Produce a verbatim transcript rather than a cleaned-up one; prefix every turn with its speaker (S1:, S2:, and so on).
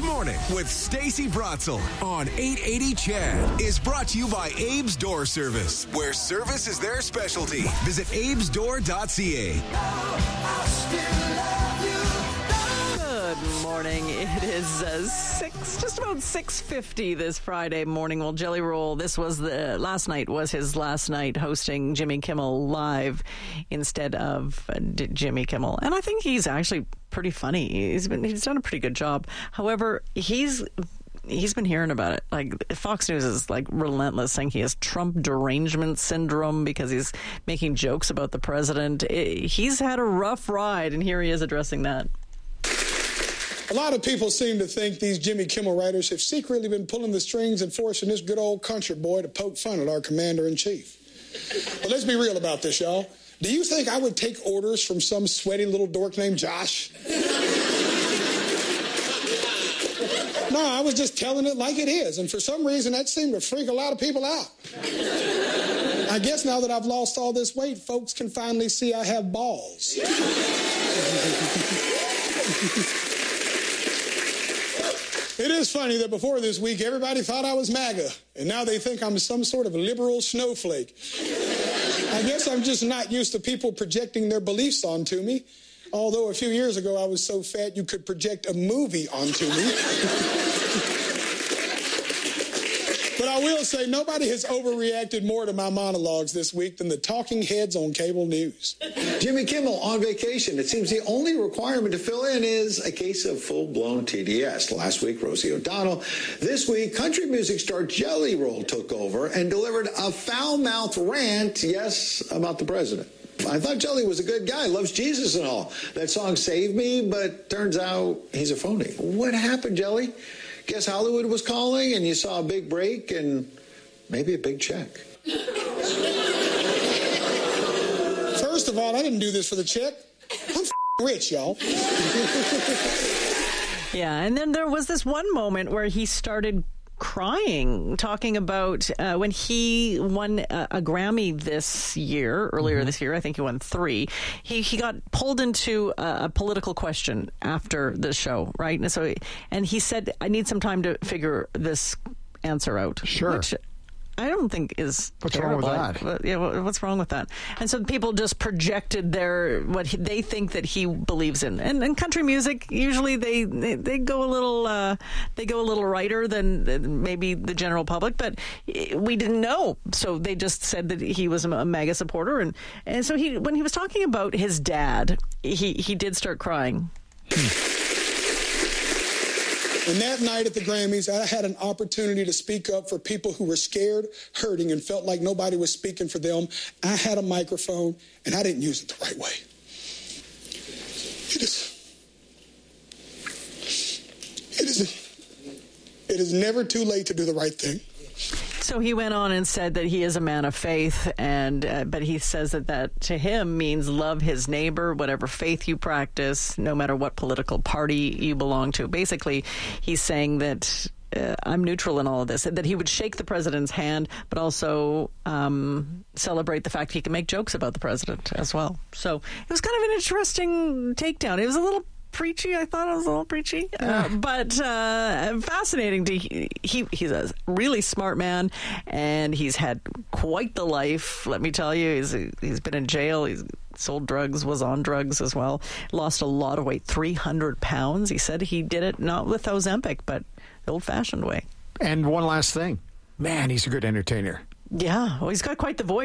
S1: This Morning with Stacey Bratzel on eight eighty C H E D is brought to you by Abe's Door Service, where service is their specialty. Visit abes door dot c a.
S2: Good morning. It is uh, six, just about six fifty this Friday morning. Well, Jelly Roll, this was the last night was his last night hosting Jimmy Kimmel Live instead of uh, D- Jimmy Kimmel, and I think he's actually pretty funny. He's been he's done a pretty good job. However, he's. He's been hearing about it. Like, Fox News is like relentless, saying he has Trump derangement syndrome because he's making jokes about the president. It, he's had a rough ride, and here he is addressing that.
S3: A lot of people seem to think these Jimmy Kimmel writers have secretly been pulling the strings and forcing this good old country boy to poke fun at our commander-in-chief. But let's be real about this, y'all. Do you think I would take orders from some sweaty little dork named Josh? No, I was just telling it like it is, and for some reason that seemed to freak a lot of people out. I guess now that I've lost all this weight, folks can finally see I have balls. It is funny that before this week, everybody thought I was MAGA, and now they think I'm some sort of liberal snowflake. I guess I'm just not used to people projecting their beliefs onto me. Although a few years ago I was so fat you could project a movie onto me. But I will say nobody has overreacted more to my monologues this week than the talking heads on cable news.
S4: Jimmy Kimmel on vacation. It seems the only requirement to fill in is a case of full-blown T D S. Last week, Rosie O'Donnell. This week, country music star Jelly Roll took over and delivered a foul-mouthed rant, yes, about the president. I thought Jelly was a good guy, loves Jesus and all. That song saved me, but turns out he's a phony. What happened, Jelly? Guess Hollywood was calling and you saw a big break and maybe a big check.
S3: First of all, I didn't do this for the check. I'm f***ing rich, y'all.
S2: Yeah, and then there was this one moment where he started crying, talking about uh, when he won a, a Grammy this year, earlier mm-hmm. this year. I think he won three. He he got pulled into a, a political question after the show, right? And so, and he said, "I need some time to figure this answer out."
S5: Sure.
S2: Which I don't think is
S5: what's
S2: terrible.
S5: wrong with that?
S2: But, yeah, what's wrong with that? And so people just projected their what he, they think that he believes in. And, and country music, usually they, they, they go a little uh, they go a little righter than, than maybe the general public. But we didn't know, so they just said that he was a MAGA supporter. And and so he when he was talking about his dad, he he did start crying.
S3: And that night at the Grammys, I had an opportunity to speak up for people who were scared, hurting, and felt like nobody was speaking for them. I had a microphone, and I didn't use it the right way. It is, it is, it is never too late to do the right thing.
S2: So he went on and said that he is a man of faith, and uh, but he says that that to him means love his neighbor, whatever faith you practice, no matter what political party you belong to. Basically, he's saying that uh, I'm neutral in all of this, that he would shake the president's hand, but also um, celebrate the fact he can make jokes about the president as well. So it was kind of an interesting takedown. It was a little preachy. I thought it was a little preachy, uh, but uh, fascinating. To he he's a really smart man, and he's had quite the life. Let me tell you, he's he's been in jail. He's sold drugs, was on drugs as well. Lost a lot of weight, three hundred pounds. He said he did it not with Ozempic, but the old-fashioned way.
S5: And one last thing, man, he's a good entertainer.
S2: Yeah, well, he's got quite the voice.